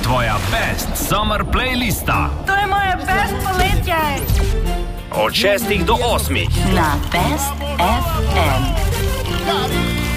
tvoja best summer playlista. To je moje best poletje. Od 6 do 8 na Best FM.